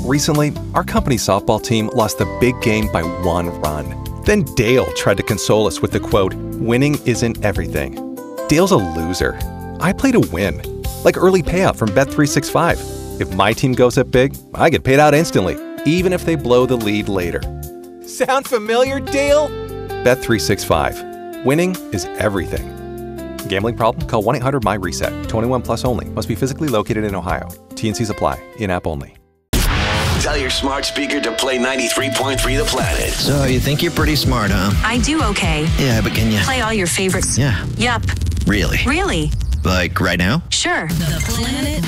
Recently, our company's softball team lost the big game by 1 run. Then Dale tried to console us with the quote, "Winning isn't everything." Dale's a loser. I play to win. Like early payout from Bet365. If my team goes up big, I get paid out instantly, even if they blow the lead later. Sound familiar, Dale? Bet365. Winning is everything. Gambling problem? Call 1-800-MY-RESET. 21 plus only. Must be physically located in Ohio. T&Cs apply. In-app only. Tell your smart speaker to play 93.3 The Planet. So you think you're pretty smart, huh? I do okay. Yeah, but can you... Play all your favorites. Yeah. Yup. Really? Really? Like right now? Sure. The Planet